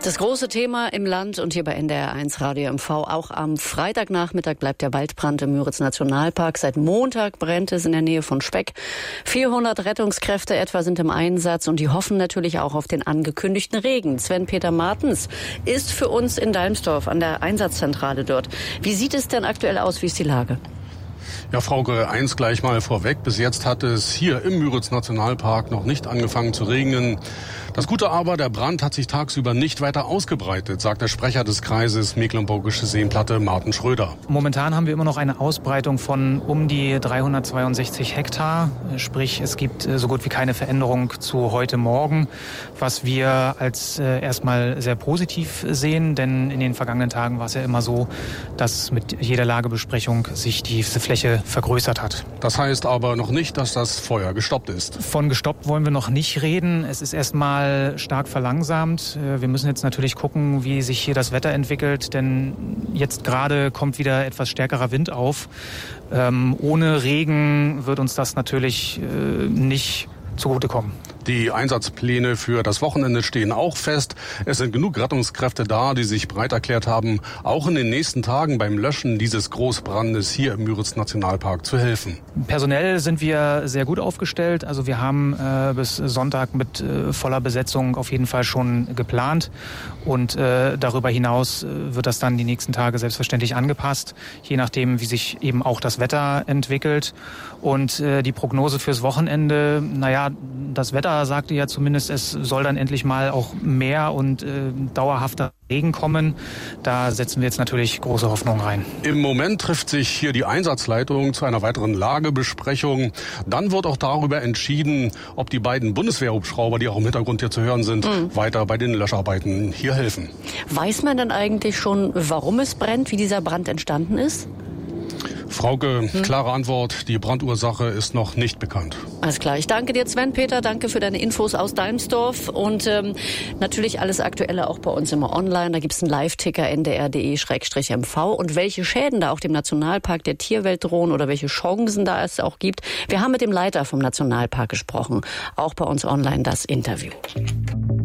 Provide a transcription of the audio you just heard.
Das große Thema im Land und hier bei NDR1 Radio MV. Auch am Freitagnachmittag bleibt der Waldbrand im Müritz-Nationalpark. Seit Montag brennt es in der Nähe von Speck. 400 Rettungskräfte etwa sind im Einsatz und die hoffen natürlich auch auf den angekündigten Regen. Sven-Peter Martens ist für uns in Dalmsdorf an der Einsatzzentrale dort. Wie sieht es denn aktuell aus? Wie ist die Lage? Ja, Frauke, eins gleich mal vorweg. Bis jetzt hat es hier im Müritz-Nationalpark noch nicht angefangen zu regnen. Das Gute aber, der Brand hat sich tagsüber nicht weiter ausgebreitet, sagt der Sprecher des Kreises Mecklenburgische Seenplatte, Martin Schröder. Momentan haben wir immer noch eine Ausbreitung von um die 362 Hektar. Sprich, es gibt so gut wie keine Veränderung zu heute Morgen, was wir als erstmal sehr positiv sehen. Denn in den vergangenen Tagen war es ja immer so, dass mit jeder Lagebesprechung sich diese Fläche vergrößert hat. Das heißt aber noch nicht, dass das Feuer gestoppt ist. Von gestoppt wollen wir noch nicht reden. Es ist erstmal stark verlangsamt. Wir müssen jetzt natürlich gucken, wie sich hier das Wetter entwickelt, denn jetzt gerade kommt wieder etwas stärkerer Wind auf. Ohne Regen wird uns das natürlich nicht zugutekommen. Die Einsatzpläne für das Wochenende stehen auch fest. Es sind genug Rettungskräfte da, die sich bereit erklärt haben, auch in den nächsten Tagen beim Löschen dieses Großbrandes hier im Müritz-Nationalpark zu helfen. Personell sind wir sehr gut aufgestellt. Also wir haben bis Sonntag mit voller Besetzung auf jeden Fall schon geplant. Und darüber hinaus wird das dann die nächsten Tage selbstverständlich angepasst, je nachdem, wie sich eben auch das Wetter entwickelt. Und die Prognose fürs Wochenende, das Wetter sagte ja zumindest, es soll dann endlich mal auch mehr und dauerhafter Regen kommen. Da setzen wir jetzt natürlich große Hoffnung rein. Im Moment trifft sich hier die Einsatzleitung zu einer weiteren Lagebesprechung. Dann wird auch darüber entschieden, ob die beiden Bundeswehrhubschrauber, die auch im Hintergrund hier zu hören sind, weiter bei den Löscharbeiten hier helfen. Weiß man denn eigentlich schon, warum es brennt, wie dieser Brand entstanden ist? Frauke, klare Antwort, die Brandursache ist noch nicht bekannt. Alles klar, ich danke dir, Sven-Peter, danke für deine Infos aus Dalmsdorf und natürlich alles Aktuelle auch bei uns immer online. Da gibt's einen Live-Ticker ndr.de/mv und welche Schäden da auch dem Nationalpark der Tierwelt drohen oder welche Chancen da es auch gibt. Wir haben mit dem Leiter vom Nationalpark gesprochen, auch bei uns online das Interview.